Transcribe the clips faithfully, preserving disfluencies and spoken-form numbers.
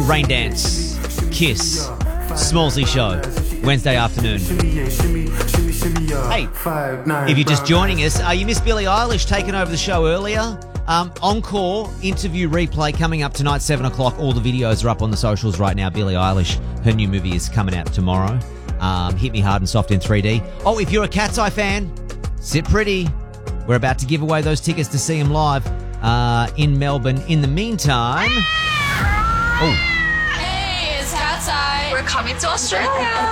Rain Dance, Kiss, Smallsy Show, Wednesday afternoon. Hey, if you're just joining us, uh, you missed Billie Eilish taking over the show earlier. Um, encore interview replay coming up tonight, seven o'clock. All the videos are up on the socials right now. Billie Eilish, her new movie is coming out tomorrow. Um, Hit Me Hard and Soft in three D. Oh, if you're a Cat's Eye fan, sit pretty. We're about to give away those tickets to see him live uh, in Melbourne. In the meantime... Oh. Hey, it's Cat's Eye. We're coming to Australia.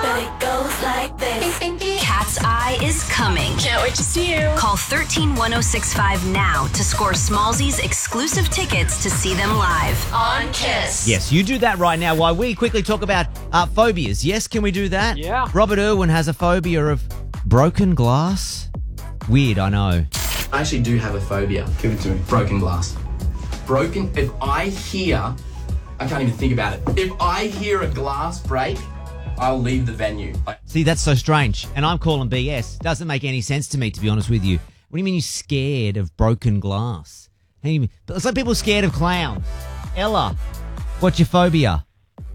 Cat's Eye is coming. Can't wait to see you. Call one three one oh six five now to score Smallsy's exclusive tickets to see them live. On Kiss. Yes, you do that right now while we quickly talk about uh, phobias. Yes, can we do that? Yeah. Robert Irwin has a phobia of broken glass. Weird, I know. I actually do have a phobia. Give it to me. Broken glass. Broken, if I hear, I can't even think about it. If I hear a glass break, I'll leave the venue. Like, See, that's so strange. And I'm calling B S. Doesn't make any sense to me, to be honest with you. What do you mean you're scared of broken glass? How do you mean? It's like people scared of clowns. Ella, what's your phobia?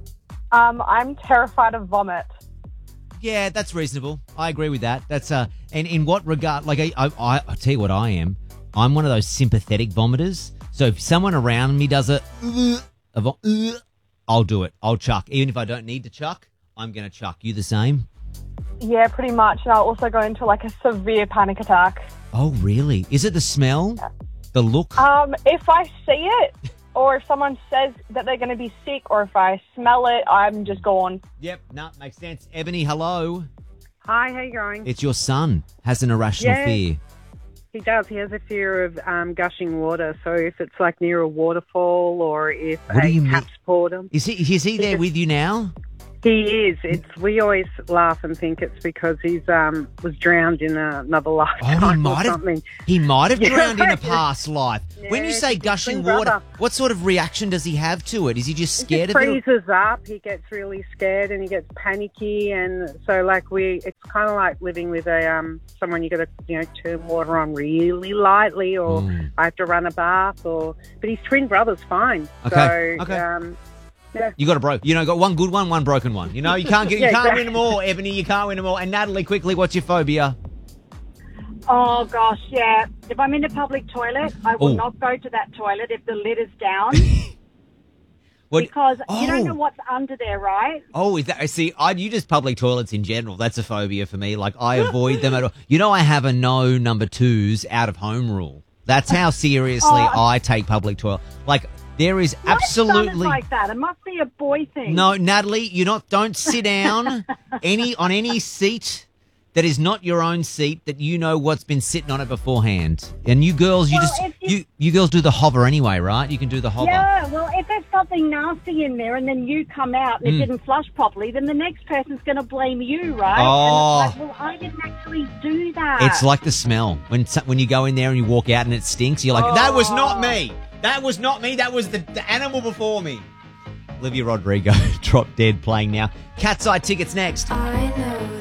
Um, I'm terrified of vomit. Yeah, that's reasonable. I agree with that. That's uh, and in what regard? Like, I, I, I tell you what, I am. I'm one of those sympathetic vomiters. So if someone around me does a, a vom- I'll do it. I'll chuck, even if I don't need to chuck. I'm gonna chuck. You the same? Yeah, pretty much. And I'll also go into like a severe panic attack. Oh, really? Is it the smell? Yeah. The look? Um, if I see it, or if someone says that they're going to be sick, or if I smell it, I'm just gone. Yep, no, makes sense. Ebony, hello. Hi, how you going? It's your son has an irrational Yeah. fear. He does. He has a fear of um, gushing water. So if it's like near a waterfall or if What do a you mean? tap's poured him. Is he is he there with you now? He is. It's we always laugh and think it's because he's um was drowned in another Oh, lifetime he or might have. something. He might have Yeah. drowned in a past life. When you Yeah, say he's gushing twin water, brother. what sort of reaction does he have to it? Is he just He scared just of it? freezes up. He gets really scared and he gets panicky, and so like we, it's kind of like living with a um someone you got to you know turn water on really lightly, or Mm. I have to run a bath, or but his twin brother's fine. Okay, So, okay. Um, yeah. You got a broke. You know, got one good one, one broken one. You know, you can't get, you Yeah, can't exactly. win them all, Ebony. You can't win them all. And Natalie, quickly, what's your phobia? Oh, gosh, yeah. If I'm in a public toilet, I will Oh. not go to that toilet if the lid is down What? because you don't Oh. know what's under there, right? Oh, is that? See, I you just public toilets in general. That's a phobia for me. Like I avoid them at all. You know, I have a no number twos out of home rule. That's how seriously Oh. I take public toilet. Like there is My son is absolutely like that. It must be a boy thing. no, Natalie. You're not. Don't sit down any on any seat that is not your own seat that you know what's been sitting on it beforehand. And you girls, you Well, just if you- you you girls do the hover anyway, right? You can do the hover. Yeah, well, if there's something nasty in there and then you come out and Mm. it didn't flush properly, then the next person's going to blame you, right? Oh. And it's like, well, I didn't actually do that. It's like the smell when so- when you go in there and you walk out and it stinks. You're like, that was not me. That was not me. That was the, the animal before me. Olivia Rodrigo, Drop Dead, playing now. Cat's Eye tickets next. I know.